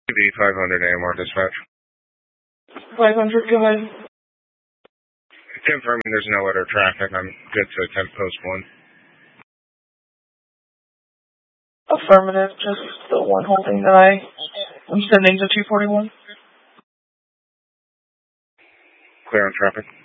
The 500 AMR dispatch. 500, go ahead. Confirming there's no other traffic. I'm good to attempt post 1. Affirmative, just the one holding that I'm sending to 241. Clear on traffic.